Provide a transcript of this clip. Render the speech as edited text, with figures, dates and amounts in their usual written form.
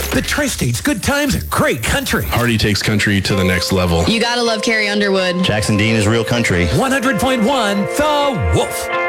The Tri-State's good times and great country. Hardy takes country to the next level. You gotta love Carrie Underwood. Jackson Dean is real country. 100.1 The Wolf.